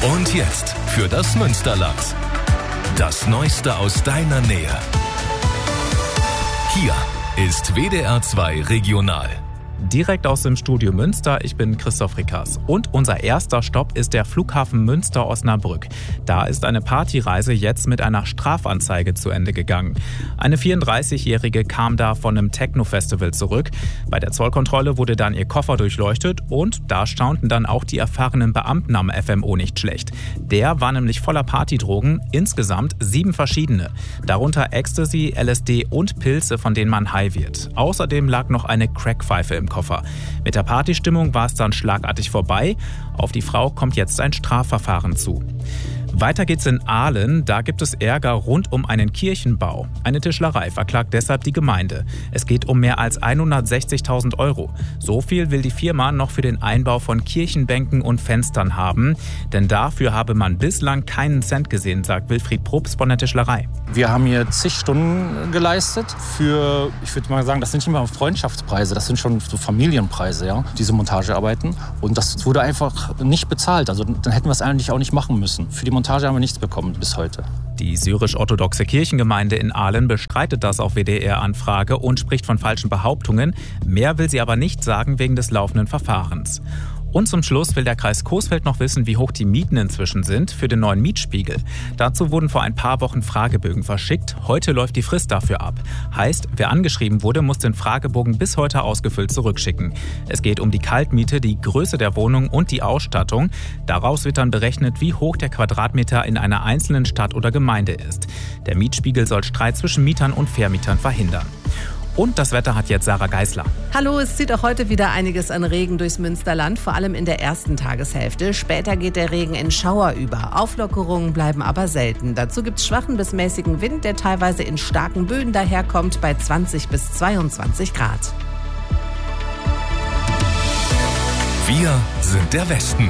Und jetzt für das Münsterland. Das Neueste aus deiner Nähe. Hier ist WDR 2 Regional. Direkt aus dem Studio Münster, ich bin Christoph Rickers. Und unser erster Stopp ist der Flughafen Münster-Osnabrück. Da ist eine Partyreise jetzt mit einer Strafanzeige zu Ende gegangen. Eine 34-Jährige kam da von einem Techno-Festival zurück. Bei der Zollkontrolle wurde dann ihr Koffer durchleuchtet und da staunten dann auch die erfahrenen Beamten am FMO nicht schlecht. Der war nämlich voller Partydrogen, insgesamt 7 verschiedene. Darunter Ecstasy, LSD und Pilze, von denen man high wird. Außerdem lag noch eine Crackpfeife im Koffer. Mit der Partystimmung war es dann schlagartig vorbei. Auf die Frau kommt jetzt ein Strafverfahren zu. Weiter geht's in Ahlen. Da gibt es Ärger rund um einen Kirchenbau. Eine Tischlerei verklagt deshalb die Gemeinde. Es geht um mehr als 160.000 €. So viel will die Firma noch für den Einbau von Kirchenbänken und Fenstern haben. Denn dafür habe man bislang keinen Cent gesehen, sagt Wilfried Probst von der Tischlerei. Wir haben hier zig Stunden geleistet für, ich würde mal sagen, das sind nicht mehr Freundschaftspreise, das sind schon so Familienpreise, ja, diese Montagearbeiten. Und das wurde einfach nicht bezahlt. Also dann hätten wir es eigentlich auch nicht machen müssen. Für die Montage haben wir nichts bekommen bis heute. Die syrisch-orthodoxe Kirchengemeinde in Ahlen bestreitet das auf WDR-Anfrage und spricht von falschen Behauptungen. Mehr will sie aber nicht sagen wegen des laufenden Verfahrens. Und zum Schluss will der Kreis Coesfeld noch wissen, wie hoch die Mieten inzwischen sind für den neuen Mietspiegel. Dazu wurden vor ein paar Wochen Fragebögen verschickt. Heute läuft die Frist dafür ab. Heißt, wer angeschrieben wurde, muss den Fragebogen bis heute ausgefüllt zurückschicken. Es geht um die Kaltmiete, die Größe der Wohnung und die Ausstattung. Daraus wird dann berechnet, wie hoch der Quadratmeter in einer einzelnen Stadt oder Gemeinde ist. Der Mietspiegel soll Streit zwischen Mietern und Vermietern verhindern. Und das Wetter hat jetzt Sarah Geisler. Hallo, es zieht auch heute wieder einiges an Regen durchs Münsterland, vor allem in der ersten Tageshälfte. Später geht der Regen in Schauer über. Auflockerungen bleiben aber selten. Dazu gibt es schwachen bis mäßigen Wind, der teilweise in starken Böen daherkommt, bei 20 bis 22 Grad. Wir sind der Westen.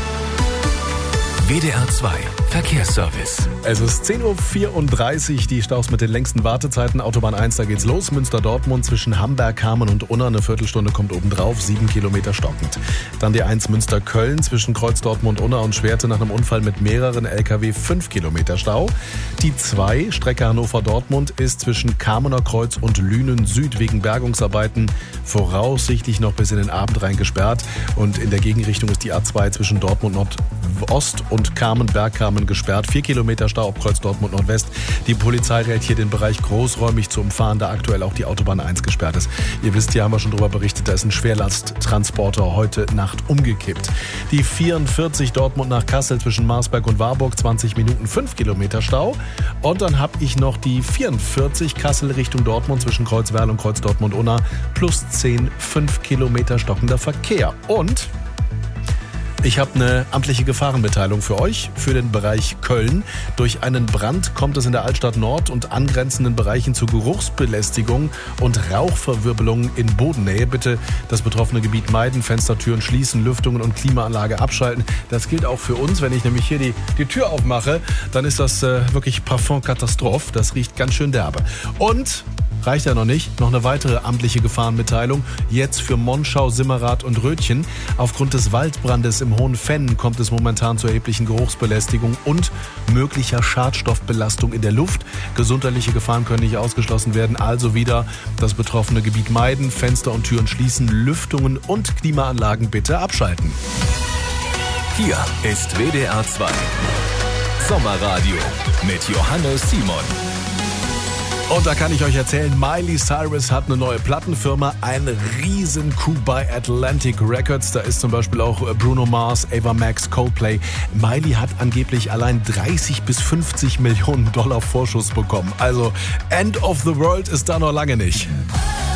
WDR 2 Verkehrsservice. Es ist 10.34 Uhr, die Staus mit den längsten Wartezeiten. Autobahn 1, da geht's los. Münster-Dortmund zwischen Hamberg, Kamen und Unna. Eine Viertelstunde kommt obendrauf, 7 Kilometer stockend. Dann die 1 Münster-Köln zwischen Kreuz Dortmund, Unna und Schwerte nach einem Unfall mit mehreren LKW 5 Kilometer Stau. Die 2, Strecke Hannover-Dortmund, ist zwischen Kamener Kreuz und Lünen Süd wegen Bergungsarbeiten voraussichtlich noch bis in den Abend rein gesperrt. Und in der Gegenrichtung ist die A2 zwischen Dortmund Nordost und Bergkamen gesperrt. 4 Kilometer Stau ab Kreuz Dortmund Nordwest. Die Polizei rät hier den Bereich großräumig zu umfahren, da aktuell auch die Autobahn 1 gesperrt ist. Ihr wisst, hier haben wir schon drüber berichtet, da ist ein Schwerlasttransporter heute Nacht umgekippt. Die 44 Dortmund nach Kassel zwischen Marsberg und Warburg, 20 Minuten, 5 Kilometer Stau. Und dann habe ich noch die 44 Kassel Richtung Dortmund zwischen Kreuzwerl und Kreuz Dortmund-Unna, plus 10, 5 Kilometer stockender Verkehr. Und ich habe eine amtliche Gefahrenmitteilung für euch, für den Bereich Köln. Durch einen Brand kommt es in der Altstadt Nord und angrenzenden Bereichen zu Geruchsbelästigung und Rauchverwirbelungen in Bodennähe. Bitte das betroffene Gebiet meiden, Fenstertüren schließen, Lüftungen und Klimaanlage abschalten. Das gilt auch für uns. Wenn ich nämlich hier die Tür aufmache, dann ist das wirklich Parfum-Katastrophe. Das riecht ganz schön derbe. Und reicht ja noch nicht. Noch eine weitere amtliche Gefahrenmitteilung. Jetzt für Monschau, Simmerath und Rötchen. Aufgrund des Waldbrandes im Hohen Fenn kommt es momentan zu erheblichen Geruchsbelästigung und möglicher Schadstoffbelastung in der Luft. Gesundheitliche Gefahren können nicht ausgeschlossen werden. Also wieder das betroffene Gebiet meiden, Fenster und Türen schließen, Lüftungen und Klimaanlagen bitte abschalten. Hier ist WDR 2 Sommerradio mit Johannes Simon. Und da kann ich euch erzählen, Miley Cyrus hat eine neue Plattenfirma, ein Riesen-Coup bei Atlantic Records. Da ist zum Beispiel auch Bruno Mars, Ava Max, Coldplay. Miley hat angeblich allein 30 bis 50 Millionen $ Vorschuss bekommen. Also End of the World ist da noch lange nicht.